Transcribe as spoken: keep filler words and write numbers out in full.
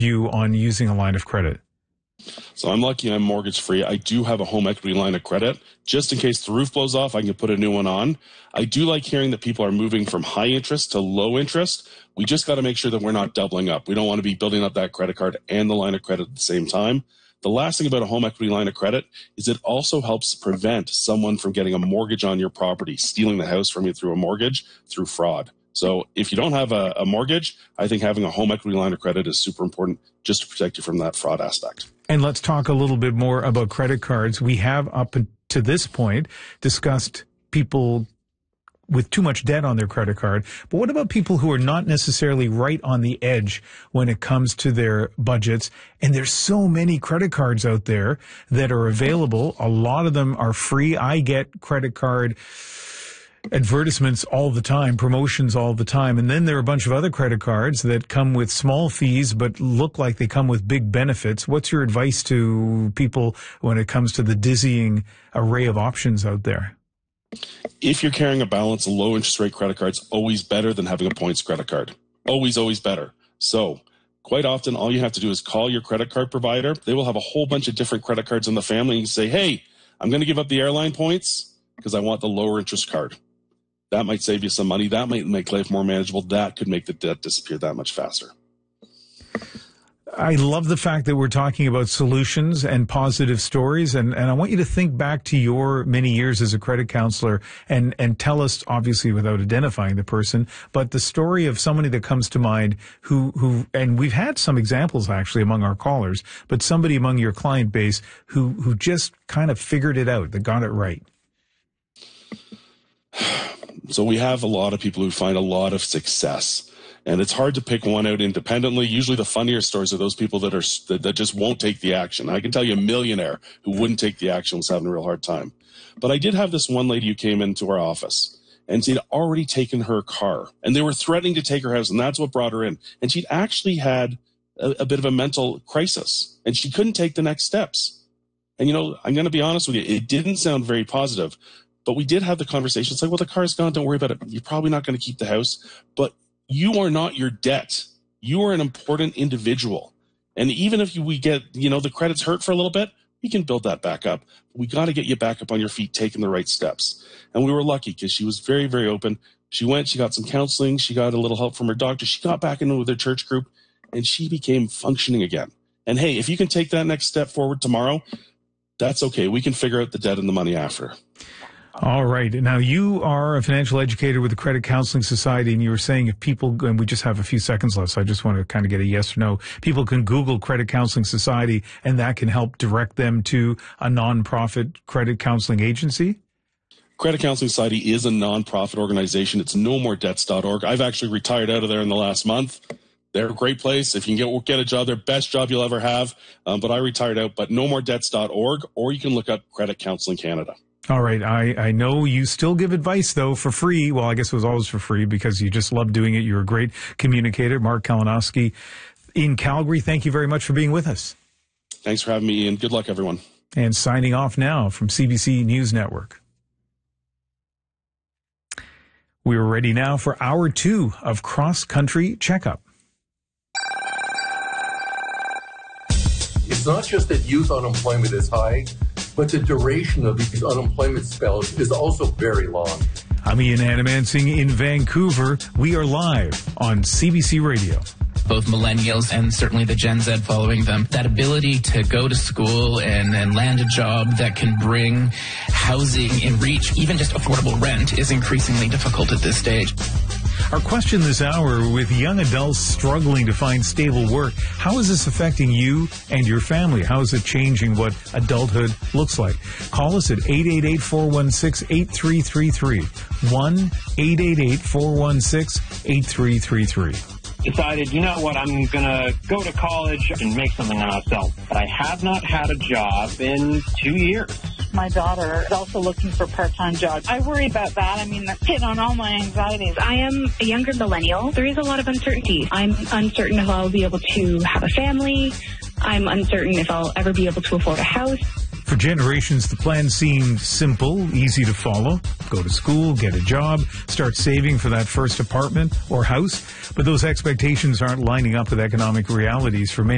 you on using a line of credit? So I'm lucky I'm mortgage free. I do have a home equity line of credit. Just in case the roof blows off, I can put a new one on. I do like hearing that people are moving from high interest to low interest. We just got to make sure that we're not doubling up. We don't want to be building up that credit card and the line of credit at the same time. The last thing about a home equity line of credit is it also helps prevent someone from getting a mortgage on your property, stealing the house from you through a mortgage, through fraud. So if you don't have a, a mortgage, I think having a home equity line of credit is super important just to protect you from that fraud aspect. And let's talk a little bit more about credit cards. We have up to this point discussed people with too much debt on their credit card. But what about people who are not necessarily right on the edge when it comes to their budgets? And there's so many credit cards out there that are available. A lot of them are free. I get credit card advertisements all the time, promotions all the time. And then there are a bunch of other credit cards that come with small fees but look like they come with big benefits. What's your advice to people when it comes to the dizzying array of options out there? If you're carrying a balance, a low interest rate credit card's always better than having a points credit card. Always, always better. So quite often, all you have to do is call your credit card provider. They will have a whole bunch of different credit cards in the family. And you say, hey, I'm going to give up the airline points because I want the lower interest card. That might save you some money. That might make life more manageable. That could make the debt disappear that much faster. I love the fact that we're talking about solutions and positive stories. And, and I want you to think back to your many years as a credit counselor and, and tell us, obviously without identifying the person, but the story of somebody that comes to mind who, who, and we've had some examples actually among our callers, but somebody among your client base who, who just kind of figured it out, that got it right. So we have a lot of people who find a lot of success, and it's hard to pick one out independently. Usually the funnier stories are those people that are that, that just won't take the action. I can tell you a millionaire who wouldn't take the action was having a real hard time. But I did have this one lady who came into our office, and she'd already taken her car, and they were threatening to take her house, and that's what brought her in. And she'd actually had a, a bit of a mental crisis, and she couldn't take the next steps. And, you know, I'm going to be honest with you, it didn't sound very positive. But we did have the conversation. It's like, well, the car's gone. Don't worry about it. You're probably not going to keep the house. But you are not your debt. You are an important individual. And even if you, we get, you know, the credit's hurt for a little bit, we can build that back up. We got to get you back up on your feet, taking the right steps. And we were lucky because she was very, very open. She went, she got some counseling. She got a little help from her doctor. She got back into with her church group, and she became functioning again. And hey, if you can take that next step forward tomorrow, that's okay. We can figure out the debt and the money after. All right. Now, you are a financial educator with the Credit Counseling Society, and you were saying if people, and we just have a few seconds left, so I just want to kind of get a yes or no. People can Google Credit Counseling Society, and that can help direct them to a nonprofit credit counseling agency? Credit Counseling Society is a nonprofit organization. It's no more debts dot org. I've actually retired out of there in the last month. They're a great place. If you can get get a job, they're best job you'll ever have. Um, but I retired out, but no more debts dot org, or you can look up Credit Counseling Canada. All right. I, I know you still give advice, though, for free. Well, I guess it was always for free because you just love doing it. You're a great communicator. Mark Kalinowski in Calgary, thank you very much for being with us. Thanks for having me, Ian. Good luck, everyone. And signing off now from C B C News Network. We are ready now for hour two of Cross Country Checkup. It's not just that youth unemployment is high, but the duration of these unemployment spells is also very long. I'm Ian Hanamansing in Vancouver. We are live on C B C Radio. Both millennials and certainly the Gen Z following them, that ability to go to school and, and land a job that can bring housing in reach, even just affordable rent, is increasingly difficult at this stage. Our question this hour, with young adults struggling to find stable work, how is this affecting you and your family? How is it changing what adulthood looks like? Call us at eight eight eight, four one six, eight three three three. one eight eight eight, four one six, eight three three three. Decided, you know what, I'm going to go to college and make something of myself. But I have not had a job in two years. My daughter is also looking for part-time jobs. I worry about that. I mean, that's hitting on all my anxieties. I am a younger millennial. There is a lot of uncertainty. I'm uncertain if I'll be able to have a family. I'm uncertain if I'll ever be able to afford a house. For generations, the plan seemed simple, easy to follow. Go to school, get a job, start saving for that first apartment or house. But those expectations aren't lining up with economic realities for many.